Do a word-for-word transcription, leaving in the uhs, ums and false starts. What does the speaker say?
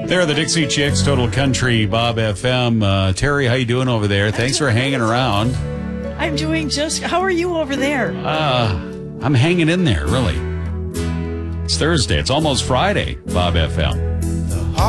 They're the Dixie Chicks, Total Country, Bob F M. Uh, Terry, how you doing over there? Thanks for hanging around. I'm doing just... How are you over there? Uh, I'm hanging in there, really. It's Thursday. It's almost Friday, Bob F M.